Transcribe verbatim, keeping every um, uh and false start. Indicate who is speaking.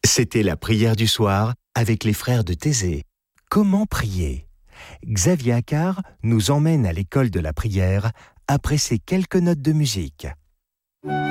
Speaker 1: C'était la prière du soir avec les frères de Thésée. Comment prier? Xavier Accard nous emmène à l'école de la prière après ces quelques notes de musique.